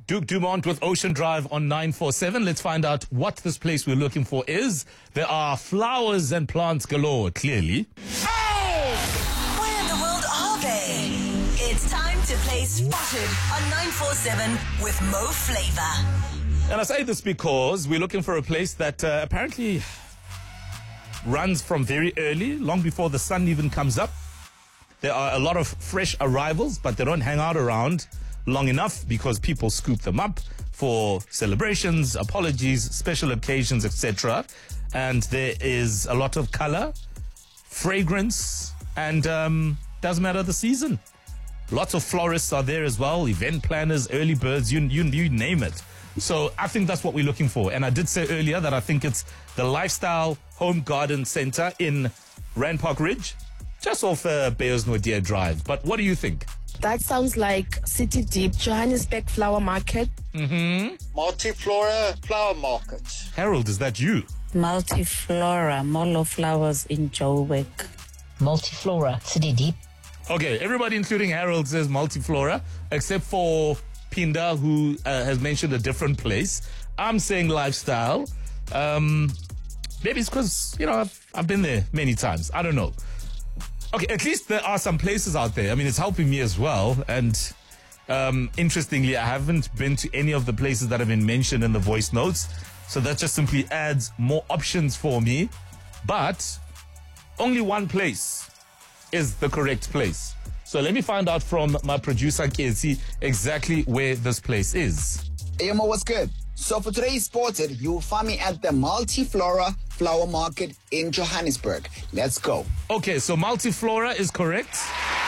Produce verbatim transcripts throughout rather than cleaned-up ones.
Duke Dumont with Ocean Drive on nine four seven. Let's find out what this place we're looking for is. There are flowers and plants galore, clearly. Hey! Where in the world are they? It's time to play Spotted on nine four seven with Mo Flava. And I say this because we're looking for a place that uh, apparently runs from very early, long before the sun even comes up. There are a lot of fresh arrivals, but they don't hang out around long enough because people scoop them up for celebrations, apologies, special occasions, et cetera. And there is a lot of color, fragrance, and um, doesn't matter the season. Lots of florists are there as well, event planners, early birds, you, you, you name it. So I think that's what we're looking for. And I did say earlier that I think it's the Lifestyle Home Garden Center in Rand Park Ridge, just off uh, Beyers-Naudé Drive. But what do you think? That sounds like City Deep, Johannesburg Flower Market. Mm-hmm. Multiflora Flower Market. Harold, is that you? Multiflora, Mall of Flowers in Joburg. Multiflora, City Deep. Okay, everybody including Harold says Multiflora, except for Pinda, who uh, has mentioned a different place. I'm saying Lifestyle. Um, maybe it's because, you know, I've, I've been there many times. I don't know. Okay, at least there are some places out there. I mean, it's helping me as well. And um, interestingly, I haven't been to any of the places that have been mentioned in the voice notes. So that just simply adds more options for me. But only one place is the correct place. So let me find out from my producer, Casey, exactly where this place is. Hey, Mo, what's good? So for today's Spotted, you'll find me at the Multiflora Flower Market in Johannesburg. Let's go. Okay, so Multiflora is correct.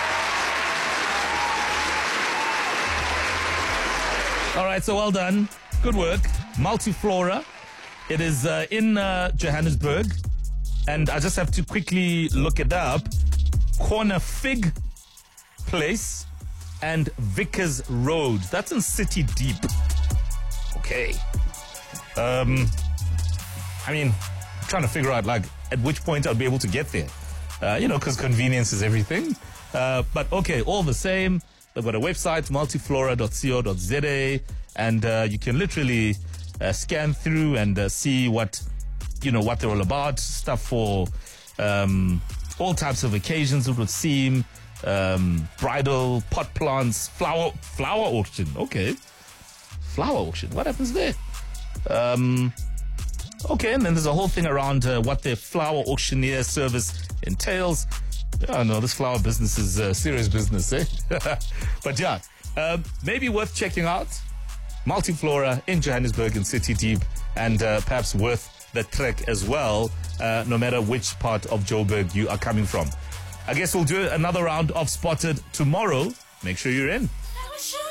All right, so well done. Good work. Multiflora. It is uh, in uh, Johannesburg. And I just have to quickly look it up. Corner Fig Place and Vickers Road. That's in City Deep. Okay. Um, I mean, I'm trying to figure out, like, at which point I'll be able to get there. Uh, you know, because convenience is everything. Uh, but, okay, all the same, they've got a website, multiflora dot co dot za, and uh, you can literally uh, scan through and uh, see what, you know, what they're all about. Stuff for um, all types of occasions, it would seem. Um, bridal, pot plants, flower, flower auction. Okay. Flower auction. What happens there? Um, okay, and then there's a whole thing around uh, what their flower auctioneer service entails. I know this flower business is uh, serious business, eh? But yeah, uh, maybe worth checking out. Multiflora in Johannesburg and City Deep, and uh, perhaps worth the trek as well, uh, no matter which part of Joburg you are coming from. I guess we'll do another round of Spotted tomorrow. Make sure you're in.